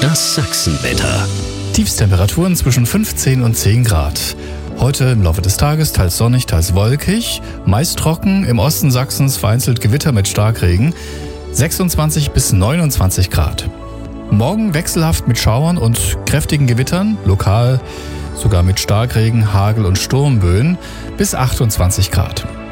Das Sachsenwetter. Tiefstemperaturen zwischen 15 und 10 Grad. Heute im Laufe des Tages teils sonnig, teils wolkig, meist trocken, im Osten Sachsens vereinzelt Gewitter mit Starkregen, 26 bis 29 Grad. Morgen wechselhaft mit Schauern und kräftigen Gewittern, lokal sogar mit Starkregen, Hagel und Sturmböen, bis 28 Grad.